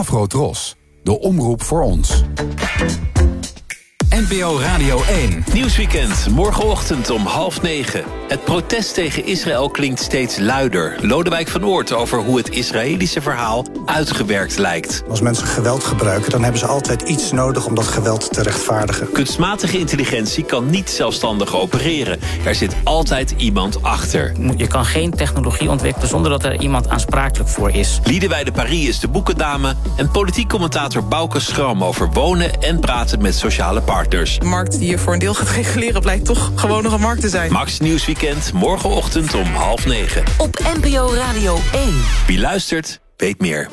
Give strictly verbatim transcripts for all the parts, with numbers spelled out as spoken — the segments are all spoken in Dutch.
Avro-Tros, de omroep voor ons. N P O Radio één. Nieuwsweekend, morgenochtend om half negen. Het protest tegen Israël klinkt steeds luider. Lodewijk van Oort over hoe het Israëlische verhaal uitgewerkt lijkt. Als mensen geweld gebruiken, dan hebben ze altijd iets nodig om dat geweld te rechtvaardigen. Kunstmatige intelligentie kan niet zelfstandig opereren. Er zit altijd iemand achter. Je kan geen technologie ontwikkelen zonder dat er iemand aansprakelijk voor is. Liederwijde Paris is de boekendame en politiek commentator Bouke Schram over wonen en praten met sociale partners. De markt die je voor een deel gaat reguleren blijkt toch gewoon nog een markt te zijn. Max Nieuwsweekend, morgenochtend om half negen. Op N P O Radio één. Wie luistert, weet meer.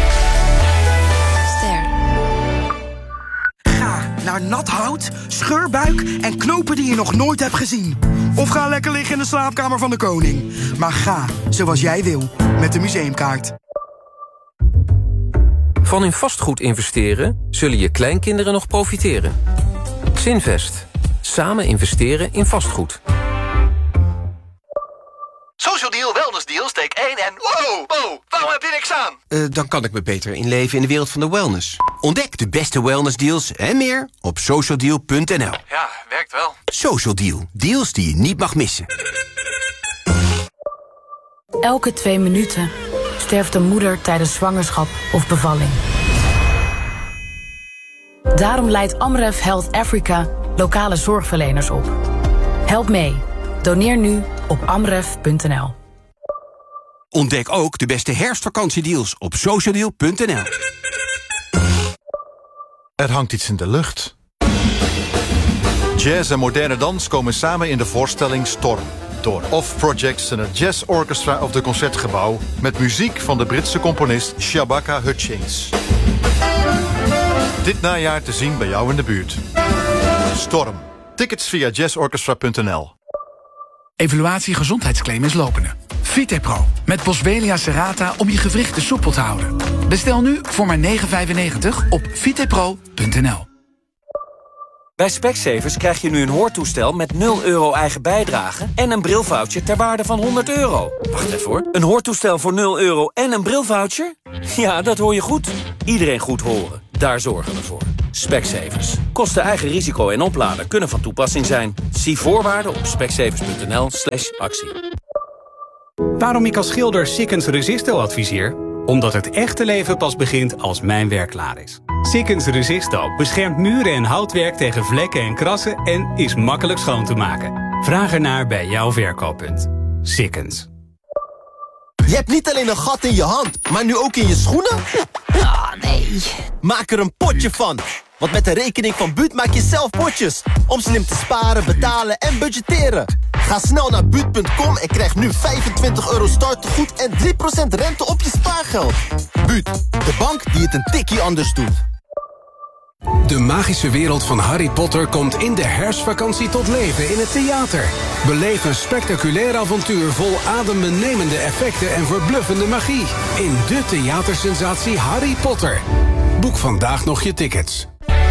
Ster. Ga naar nat hout, scheurbuik en knopen die je nog nooit hebt gezien. Of ga lekker liggen in de slaapkamer van de koning. Maar ga zoals jij wil, met de museumkaart. Van in vastgoed investeren zullen je kleinkinderen nog profiteren. Zinvest. Samen investeren in vastgoed. Social Deal, Wellness Deal, steek één en... Wow, wow, waarom heb je niks aan? Uh, dan kan ik me beter inleven in de wereld van de wellness. Ontdek de beste wellness deals en meer op social deal punt n l. Ja, werkt wel. Social Deal. Deals die je niet mag missen. Elke twee minuten sterft een moeder tijdens zwangerschap of bevalling. Daarom leidt Amref Health Africa lokale zorgverleners op. Help mee. Doneer nu op amref punt n l. Ontdek ook de beste herfstvakantiedeals op social deal punt n l. Er hangt iets in de lucht. Jazz en moderne dans komen samen in de voorstelling Storm. Door Off Projects en het Jazz Orchestra of de Concertgebouw... met muziek van de Britse componist Shabaka Hutchings. Dit najaar te zien bij jou in de buurt. Storm. Tickets via jazz orchestra punt n l. Evaluatie gezondheidsclaim is lopende. Vitepro met Boswellia serrata om je gewrichten soepel te houden. Bestel nu voor maar negen vijfennegentig op vitepro punt n l. Bij Specsavers krijg je nu een hoortoestel met nul euro eigen bijdrage... en een brilvoucher ter waarde van honderd euro. Wacht even hoor. Een hoortoestel voor nul euro en een brilvoucher? Ja, dat hoor je goed. Iedereen goed horen. Daar zorgen we voor. Specsavers. Kosten eigen risico en opladen kunnen van toepassing zijn. Zie voorwaarden op specsavers punt n l slash actie. Waarom ik als schilder Sikkens Resisto adviseer? Omdat het echte leven pas begint als mijn werk klaar is. Sikkens Resisto beschermt muren en houtwerk tegen vlekken en krassen... en is makkelijk schoon te maken. Vraag ernaar bij jouw verkooppunt. Sikkens. Je hebt niet alleen een gat in je hand, maar nu ook in je schoenen? Ah, nee. Maak er een potje van. Want met de rekening van Buut maak je zelf potjes. Om slim te sparen, betalen en budgetteren. Ga snel naar buut punt com en krijg nu vijfentwintig euro startegoed en drie procent rente op je spaargeld. Buut, de bank die het een tikkie anders doet. De magische wereld van Harry Potter komt in de herfstvakantie tot leven in het theater. Beleef een spectaculair avontuur vol adembenemende effecten en verbluffende magie. In de theatersensatie Harry Potter. Boek vandaag nog je tickets.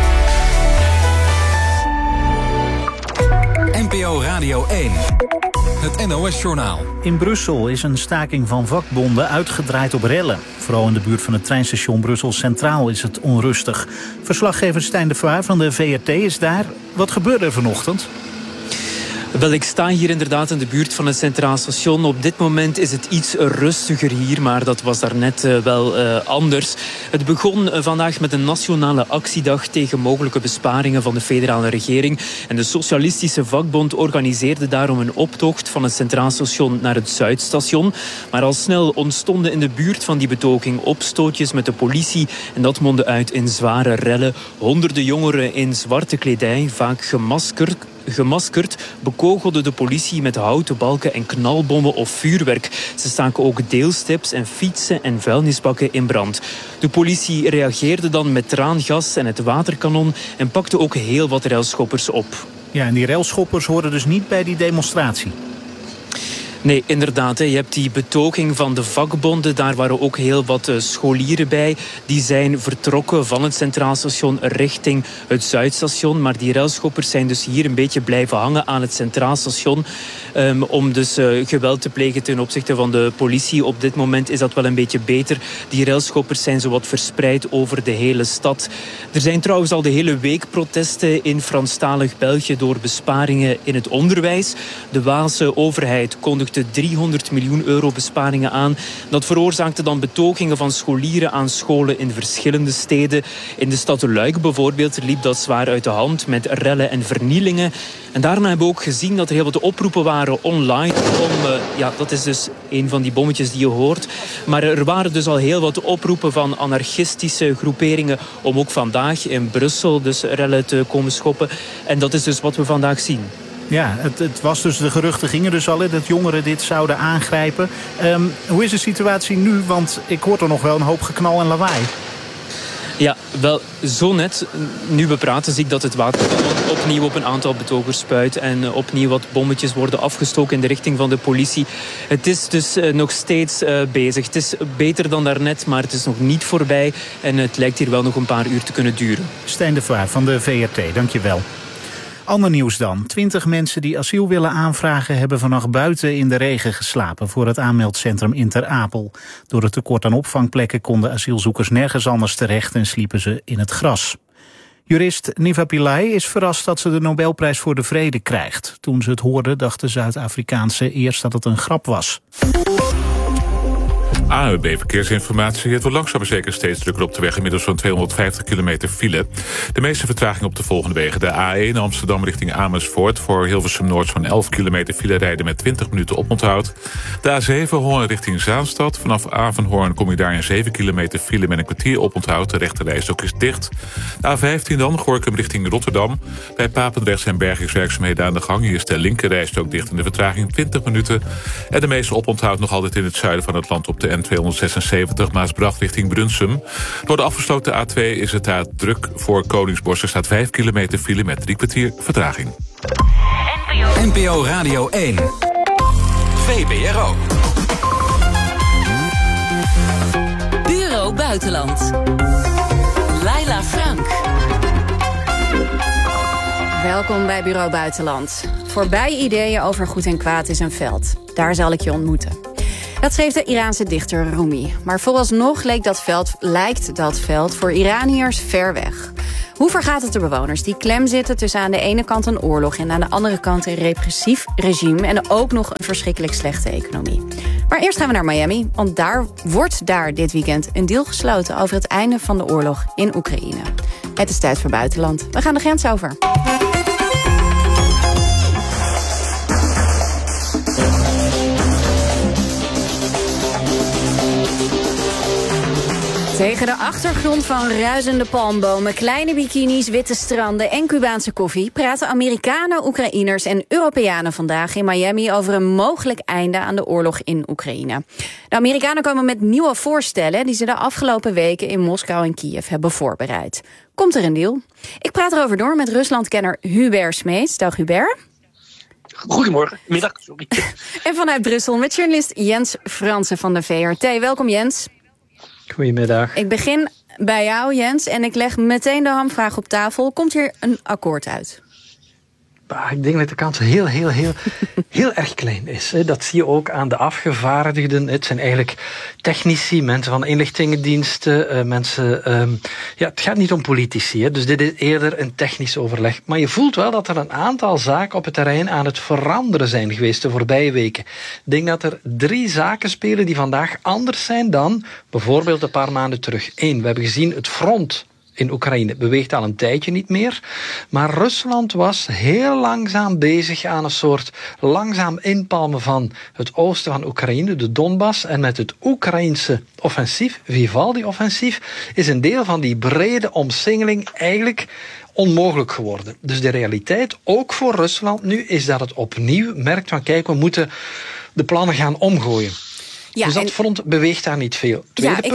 N P O Radio één. Het N O S-journaal. In Brussel is een staking van vakbonden uitgedraaid op rellen. Vooral in de buurt van het treinstation Brussel Centraal is het onrustig. Verslaggever Stijn de Vaar van de V R T is daar. Wat gebeurde er vanochtend? Wel, ik sta hier inderdaad in de buurt van het Centraal Station. Op dit moment is het iets rustiger hier, maar dat was daarnet uh, wel uh, anders. Het begon uh, vandaag met een nationale actiedag tegen mogelijke besparingen van de federale regering. En de Socialistische Vakbond organiseerde daarom een optocht van het Centraal Station naar het Zuidstation. Maar al snel ontstonden in de buurt van die betoging opstootjes met de politie. En dat mondde uit in zware rellen. Honderden jongeren in zwarte kledij, vaak gemaskerd... Gemaskerd bekogelde de politie met houten balken en knalbommen of vuurwerk. Ze staken ook deelsteps en fietsen en vuilnisbakken in brand. De politie reageerde dan met traangas en het waterkanon en pakte ook heel wat railschoppers op. Ja, en die railschoppers horen dus niet bij die demonstratie. Nee, inderdaad. Je hebt die betoging van de vakbonden. Daar waren ook heel wat scholieren bij. Die zijn vertrokken van het Centraal Station richting het Zuidstation. Maar die railschoppers zijn dus hier een beetje blijven hangen aan het Centraal Station. Um, om dus uh, geweld te plegen ten opzichte van de politie. Op dit moment is dat wel een beetje beter. Die railschoppers zijn zowat verspreid over de hele stad. Er zijn trouwens al de hele week protesten in Franstalig België door besparingen in het onderwijs. De Waalse overheid kondigde driehonderd miljoen euro besparingen aan. Dat veroorzaakte dan betogingen van scholieren aan scholen in verschillende steden. In de stad Luik bijvoorbeeld liep dat zwaar uit de hand met rellen en vernielingen. En daarna hebben we ook gezien dat er heel wat oproepen waren online. Om, uh, ja, dat is dus een van die bommetjes die je hoort. Maar er waren dus al heel wat oproepen van anarchistische groeperingen om ook vandaag in Brussel dus rellen te komen schoppen. En dat is dus wat we vandaag zien. Ja, het, het was dus, de geruchten gingen dus al, hè, dat jongeren dit zouden aangrijpen. Um, hoe is de situatie nu? Want ik hoor er nog wel een hoop geknal en lawaai. Ja, wel zo net. Nu we praten zie ik dat het water opnieuw op een aantal betogers spuit en opnieuw wat bommetjes worden afgestoken in de richting van de politie. Het is dus uh, nog steeds uh, bezig. Het is beter dan daarnet, maar het is nog niet voorbij en het lijkt hier wel nog een paar uur te kunnen duren. Stijn de Vaar van de V R T, dankjewel. Ander nieuws dan. Twintig mensen die asiel willen aanvragen hebben vannacht buiten in de regen geslapen voor het aanmeldcentrum in Ter Apel. Door het tekort aan opvangplekken konden asielzoekers nergens anders terecht en sliepen ze in het gras. Jurist Niva Pillay is verrast dat ze de Nobelprijs voor de Vrede krijgt. Toen ze het hoorde dacht de Zuid-Afrikaanse eerst dat het een grap was. A N W B Verkeersinformatie. Het wordt langzaam maar zeker steeds drukker op de weg. Inmiddels zo'n tweehonderdvijftig kilometer file. De meeste vertraging op de volgende wegen. De A één Amsterdam richting Amersfoort. Voor Hilversum Noord zo'n elf kilometer file rijden met twintig minuten oponthoud. De A zeven Hoorn richting Zaanstad. Vanaf Avenhoorn kom je daar in zeven kilometer file met een kwartier oponthoud. De rechterrijstok is dicht. De A vijftien dan Gorinchem richting Rotterdam. Bij Papendrecht zijn bergingswerkzaamheden aan de gang. Hier is de linkerrijstok dicht en de vertraging twintig minuten. En de meeste oponthoud nog altijd in het zuiden van het land op de N tweehonderdzesenzeventig Maasbracht richting Brunsum. Door de afgesloten A twee is het daar druk voor Koningsbos. Er staat vijf kilometer file met drie kwartier vertraging. N P O Radio één. V B R O. Bureau Buitenland. Laila Frank. Welkom bij Bureau Buitenland. Voorbij ideeën over goed en kwaad is een veld. Daar zal ik je ontmoeten. Dat schreef de Iraanse dichter Rumi. Maar vooralsnog leek dat veld, lijkt dat veld voor Iraniërs ver weg. Hoe vergaat het de bewoners die klem zitten tussen aan de ene kant een oorlog en aan de andere kant een repressief regime en ook nog een verschrikkelijk slechte economie? Maar eerst gaan we naar Miami, want daar wordt daar dit weekend een deal gesloten over het einde van de oorlog in Oekraïne. Het is tijd voor buitenland. We gaan de grens over. Tegen de achtergrond van ruisende palmbomen, kleine bikinis, witte stranden en Cubaanse koffie praten Amerikanen, Oekraïners en Europeanen vandaag in Miami over een mogelijk einde aan de oorlog in Oekraïne. De Amerikanen komen met nieuwe voorstellen die ze de afgelopen weken in Moskou en Kiev hebben voorbereid. Komt er een deal? Ik praat erover door met Ruslandkenner Hubert Smeets. Dag Hubert. Goedemorgen, middag, sorry. En vanuit Brussel met journalist Jens Fransen van de V R T. Welkom Jens. Goedemiddag. Ik begin bij jou, Jens, en ik leg meteen de hamvraag op tafel. Komt hier een akkoord uit? Bah, ik denk dat de kans heel, heel, heel, heel erg klein is. Dat zie je ook aan de afgevaardigden. Het zijn eigenlijk technici, mensen van inlichtingendiensten, mensen... Um, ja, het gaat niet om politici, hè. Dus dit is eerder een technisch overleg. Maar je voelt wel dat er een aantal zaken op het terrein aan het veranderen zijn geweest de voorbije weken. Ik denk dat er drie zaken spelen die vandaag anders zijn dan bijvoorbeeld een paar maanden terug. Eén, we hebben gezien het front in Oekraïne beweegt al een tijdje niet meer. Maar Rusland was heel langzaam bezig aan een soort langzaam inpalmen van het oosten van Oekraïne, de Donbass. En met het Oekraïnse offensief, Vivaldi-offensief, is een deel van die brede omsingeling eigenlijk onmogelijk geworden. Dus de realiteit, ook voor Rusland nu, is dat het opnieuw merkt van kijk, we moeten de plannen gaan omgooien. Ja, dus dat en... front beweegt daar niet veel. Tweede ja, punt,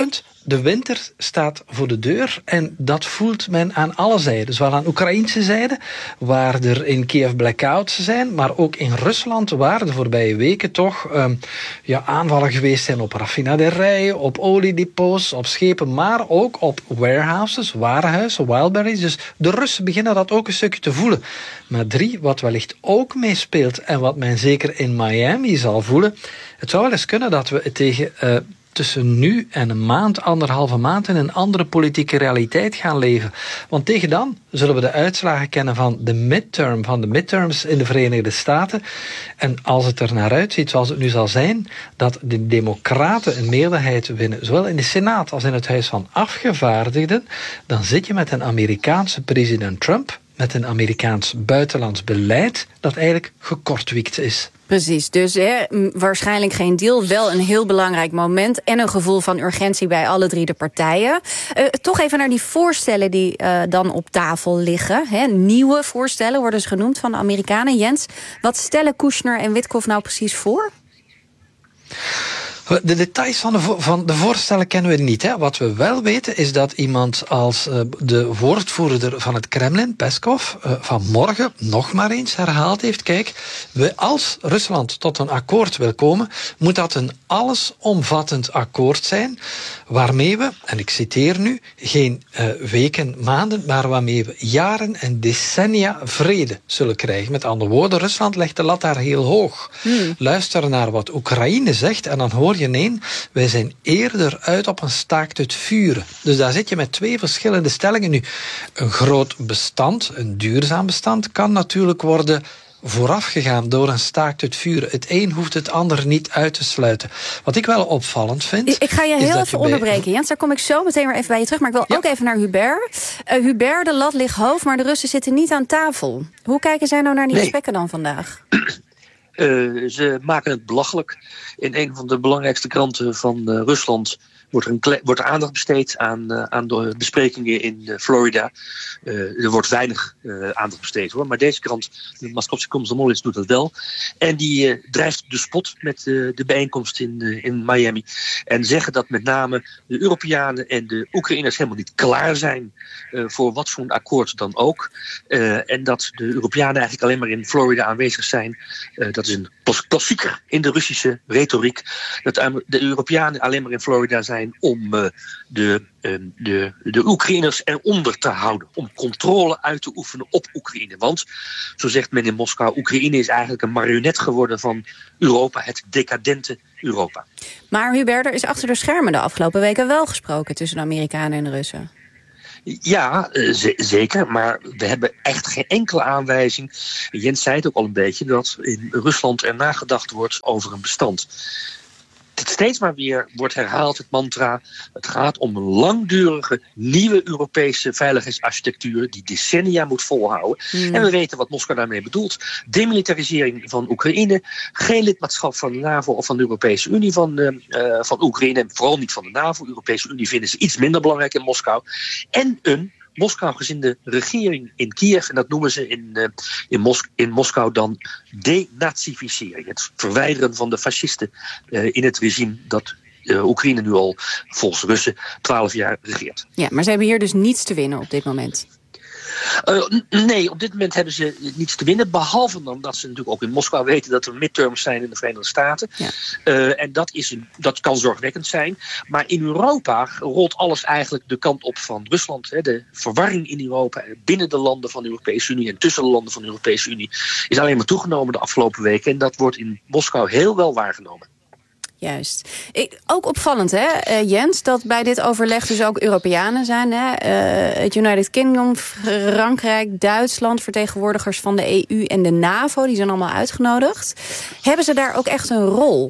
de winter staat voor de deur en dat voelt men aan alle zijden. Zowel aan Oekraïnse zijde, waar er in Kiev blackouts zijn, maar ook in Rusland, waar de voorbije weken toch um, ja, aanvallen geweest zijn op raffinaderijen, op oliedepots, op schepen, maar ook op warehouses, warenhuizen, Wildberries. Dus de Russen beginnen dat ook een stukje te voelen. Maar drie, wat wellicht ook meespeelt en wat men zeker in Miami zal voelen, het zou wel eens kunnen dat we het tegen uh, tussen nu en een maand, anderhalve maand in een andere politieke realiteit gaan leven. Want tegen dan zullen we de uitslagen kennen van de midterm, van de midterms in de Verenigde Staten. En als het er naar uitziet, zoals het nu zal zijn, dat de democraten een meerderheid winnen, zowel in de Senaat als in het Huis van Afgevaardigden, dan zit je met een Amerikaanse president Trump, met een Amerikaans buitenlands beleid dat eigenlijk gekortwiekt is. Precies, dus hè, waarschijnlijk geen deal, wel een heel belangrijk moment en een gevoel van urgentie bij alle drie de partijen. Uh, toch even naar die voorstellen die uh, dan op tafel liggen. Hè. Nieuwe voorstellen worden ze genoemd van de Amerikanen. Jens, wat stellen Kushner en Witkoff nou precies voor? De details van de, vo- van de voorstellen kennen we niet. Hè. Wat we wel weten is dat iemand als uh, de woordvoerder van het Kremlin, Peskov, uh, vanmorgen nog maar eens herhaald heeft. Kijk, we, als Rusland tot een akkoord wil komen, moet dat een allesomvattend akkoord zijn, waarmee we, en ik citeer nu, geen uh, weken, maanden, maar waarmee we jaren en decennia vrede zullen krijgen. Met andere woorden, Rusland legt de lat daar heel hoog. Hmm. Luister naar wat Oekraïne zegt en dan hoor je nee, wij zijn eerder uit op een staakt het vuren. Dus daar zit je met twee verschillende stellingen nu. Een groot bestand, een duurzaam bestand, kan natuurlijk worden voorafgegaan door een staakt het vuren. Het een hoeft het ander niet uit te sluiten. Wat ik wel opvallend vind... Ik ga je heel even je onderbreken, bij... Jens. Daar kom ik zo meteen weer even bij je terug. Maar ik wil ja. ook even naar Hubert. Uh, Hubert, de lat ligt hoog, maar de Russen zitten niet aan tafel. Hoe kijken zij nou naar die nee. gesprekken dan vandaag? Uh, ze maken het belachelijk. In een van de belangrijkste kranten van uh, Rusland wordt er, een kle- wordt er aandacht besteed aan, uh, aan de besprekingen in uh, Florida. Uh, er wordt weinig uh, aandacht besteed hoor, maar deze krant, de Moskovsky Komsomolets, doet dat wel. En die uh, drijft de spot met uh, de bijeenkomst in, uh, in Miami. En zeggen dat met name de Europeanen en de Oekraïners helemaal niet klaar zijn uh, voor wat voor een akkoord dan ook. Uh, en dat de Europeanen eigenlijk alleen maar in Florida aanwezig zijn. Uh, dat is een klassieker in de Russische retoriek. Dat de Europeanen alleen maar in Florida zijn om uh, de, uh, de, de Oekraïners eronder te houden. Om controle uit te oefenen op Oekraïne. Want, zo zegt men in Moskou, Oekraïne is eigenlijk een marionet geworden van Europa. Het decadente Europa. Maar Hubert, er is achter de schermen de afgelopen weken wel gesproken tussen de Amerikanen en de Russen. Ja, z- zeker, maar we hebben echt geen enkele aanwijzing. Jens zei het ook al een beetje, dat in Rusland er nagedacht wordt over een bestand. Steeds maar weer wordt herhaald het mantra, het gaat om een langdurige nieuwe Europese veiligheidsarchitectuur die decennia moet volhouden. Mm. En we weten wat Moskou daarmee bedoelt. Demilitarisering van Oekraïne, geen lidmaatschap van de NAVO of van de Europese Unie van, uh, van Oekraïne, en vooral niet van de NAVO. De Europese Unie vinden ze iets minder belangrijk in Moskou. En een Moskou-gezinde regering in Kiev, en dat noemen ze in, uh, in, Mos- in Moskou dan denazificering. Het verwijderen van de fascisten uh, in het regime dat uh, Oekraïne nu al volgens Russen twaalf jaar regeert. Ja, maar ze hebben hier dus niets te winnen op dit moment. Uh, nee, op dit moment hebben ze niets te winnen. Behalve dan dat ze natuurlijk ook in Moskou weten dat er midterms zijn in de Verenigde Staten. Ja. Uh, en dat, is een, dat kan zorgwekkend zijn. Maar in Europa rolt alles eigenlijk de kant op van Rusland. Hè. De verwarring in Europa binnen de landen van de Europese Unie en tussen de landen van de Europese Unie is alleen maar toegenomen de afgelopen weken. En dat wordt in Moskou heel wel waargenomen. Juist. Ik, ook opvallend, hè, uh, Jens, dat bij dit overleg dus ook Europeanen zijn. Hè? Uh, het United Kingdom, Frankrijk, Duitsland, vertegenwoordigers van de E U en de NAVO, die zijn allemaal uitgenodigd. Hebben ze daar ook echt een rol?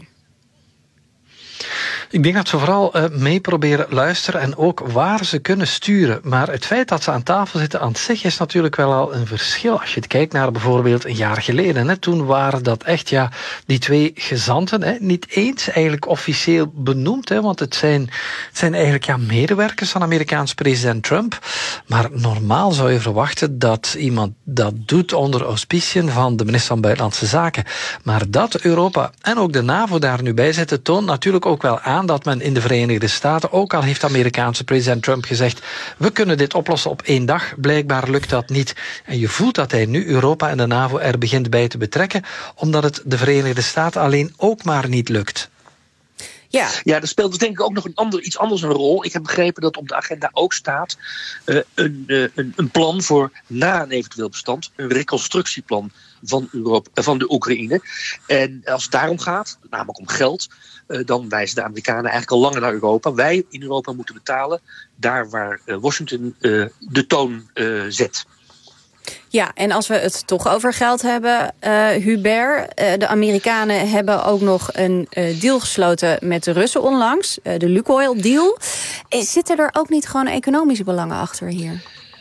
Ik denk dat ze vooral uh, mee proberen luisteren en ook waar ze kunnen sturen. Maar het feit dat ze aan tafel zitten aan zich is natuurlijk wel al een verschil. Als je het kijkt naar bijvoorbeeld een jaar geleden. Hè, toen waren dat echt ja, die twee gezanten hè, niet eens eigenlijk officieel benoemd. Hè, want het zijn, het zijn eigenlijk ja, medewerkers van Amerikaans president Trump. Maar normaal zou je verwachten dat iemand dat doet onder auspiciën van de minister van Buitenlandse Zaken. Maar dat Europa en ook de NAVO daar nu bij zitten toont natuurlijk ook wel aan aan dat men in de Verenigde Staten, ook al heeft de Amerikaanse president Trump gezegd, we kunnen dit oplossen op één dag, blijkbaar lukt dat niet. En je voelt dat hij nu Europa en de NAVO er begint bij te betrekken, omdat het de Verenigde Staten alleen ook maar niet lukt. Ja, ja, er speelt dus denk ik ook nog een ander, iets anders een rol. Ik heb begrepen dat op de agenda ook staat uh, een, uh, een, een plan voor na een eventueel bestand, een reconstructieplan van, Europa, uh, van de Oekraïne. En als het daarom gaat, namelijk om geld, uh, dan wijzen de Amerikanen eigenlijk al langer naar Europa. Wij in Europa moeten betalen daar waar uh, Washington uh, de toon uh, zet. Ja, en als we het toch over geld hebben, uh, Hubert, uh, de Amerikanen hebben ook nog een uh, deal gesloten met de Russen onlangs, uh, de Lukoil-deal. Zitten er ook niet gewoon economische belangen achter hier?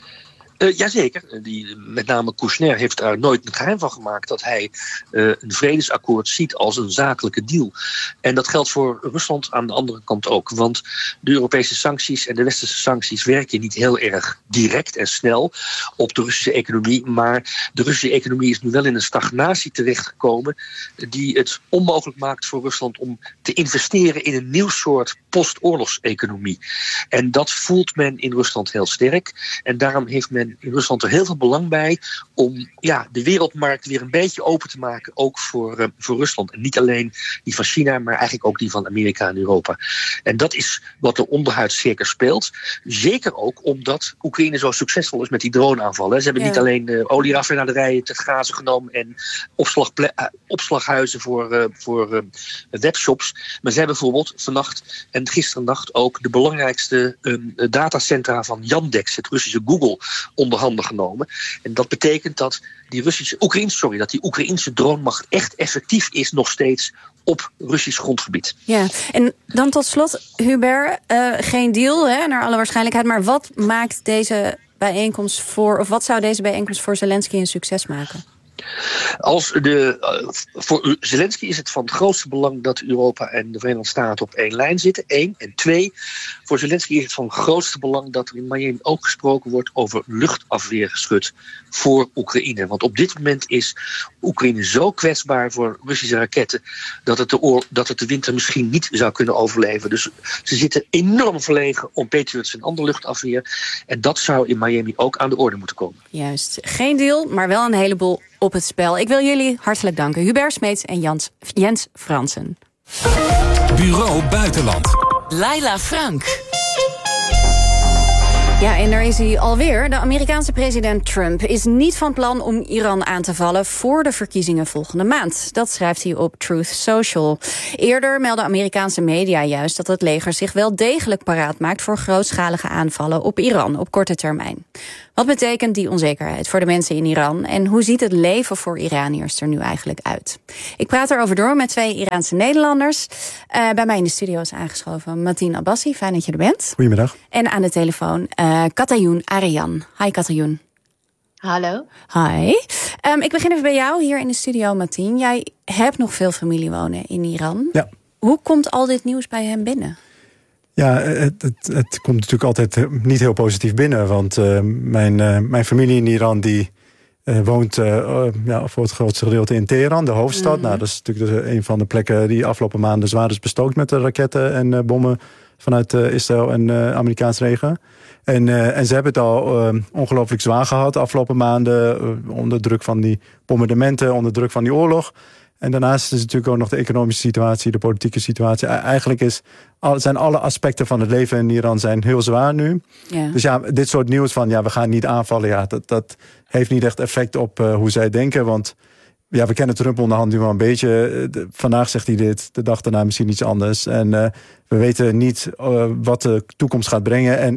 Uh, jazeker. Die, met name Kouchner heeft daar nooit een geheim van gemaakt dat hij uh, een vredesakkoord ziet als een zakelijke deal. En dat geldt voor Rusland aan de andere kant ook. Want de Europese sancties en de westerse sancties werken niet heel erg direct en snel op de Russische economie. Maar de Russische economie is nu wel in een stagnatie terechtgekomen die het onmogelijk maakt voor Rusland om te investeren in een nieuw soort postoorlogseconomie. En dat voelt men in Rusland heel sterk. En daarom heeft men in Rusland er heel veel belang bij om ja, de wereldmarkt weer een beetje open te maken, ook voor, uh, voor Rusland. En niet alleen die van China, maar eigenlijk ook die van Amerika en Europa. En dat is wat er onderhuids zeker speelt. Zeker ook omdat Oekraïne zo succesvol is met die droneaanvallen. Ze hebben ja. niet alleen uh, olieraffinaderijen te grazen genomen en opslagple- uh, opslaghuizen voor, uh, voor uh, webshops, maar ze hebben bijvoorbeeld vannacht en gisterennacht ook de belangrijkste um, datacentra van Yandex, het Russische Google, onder handen genomen. En dat betekent dat die Russische, Oekraïnse, sorry, dat die Oekraïnse dronemacht echt effectief is nog steeds op Russisch grondgebied. Ja, en dan tot slot, Hubert, uh, geen deal, hè, naar alle waarschijnlijkheid, maar wat maakt deze bijeenkomst voor, of wat zou deze bijeenkomst voor Zelensky een succes maken? Als de, uh, voor Zelensky is het van het grootste belang dat Europa en de Verenigde Staten op één lijn zitten. Eén. En twee, voor Zelensky is het van het grootste belang dat er in Miami ook gesproken wordt over luchtafweergeschut voor Oekraïne. Want op dit moment is Oekraïne zo kwetsbaar voor Russische raketten dat het de, oor, dat het de winter misschien niet zou kunnen overleven. Dus ze zitten enorm verlegen om Patriots en andere luchtafweer. En dat zou in Miami ook aan de orde moeten komen. Juist. Geen deal, maar wel een heleboel op het spel. Ik wil jullie hartelijk danken. Hubert Smeets en Jans, Jens Fransen. Bureau Buitenland. Laila Frank. Ja, en daar is hij alweer. De Amerikaanse president Trump is niet van plan om Iran aan te vallen voor de verkiezingen volgende maand. Dat schrijft hij op Truth Social. Eerder meldden Amerikaanse media juist dat het leger zich wel degelijk paraat maakt voor grootschalige aanvallen op Iran op korte termijn. Wat betekent die onzekerheid voor de mensen in Iran en hoe ziet het leven voor Iraniërs er nu eigenlijk uit? Ik praat erover door met twee Iraanse Nederlanders. Uh, bij mij in de studio is aangeschoven Mateen Abbasi. Fijn dat je er bent. Goedemiddag. En aan de telefoon uh, Katayoun Arian. Hi Katayoun. Hallo. Hi. Um, ik begin even bij jou hier in de studio, Mateen. Jij hebt nog veel familie wonen in Iran. Ja. Hoe komt al dit nieuws bij hem binnen? Ja, het, het, het komt natuurlijk altijd niet heel positief binnen. Want uh, mijn, uh, mijn familie in Iran die uh, woont uh, uh, ja, voor het grootste gedeelte in Teheran, de hoofdstad. Mm-hmm. Nou, dat is natuurlijk een van de plekken die afgelopen maanden zwaar is bestookt met de raketten en uh, bommen vanuit uh, Israël en uh, Amerikaans leger. En, uh, en ze hebben het al uh, ongelooflijk zwaar gehad de afgelopen maanden. Uh, onder druk van die bombardementen, onder druk van die oorlog. En daarnaast is natuurlijk ook nog de economische situatie, de politieke situatie. Eigenlijk is, zijn alle aspecten van het leven in Iran zijn heel zwaar nu. Ja. Dus ja, dit soort nieuws van ja, we gaan niet aanvallen, ja, dat, dat heeft niet echt effect op uh, hoe zij denken. Want ja, we kennen Trump onderhand nu wel een beetje. De, vandaag zegt hij dit, de dag daarna misschien iets anders. En uh, we weten niet uh, wat de toekomst gaat brengen. En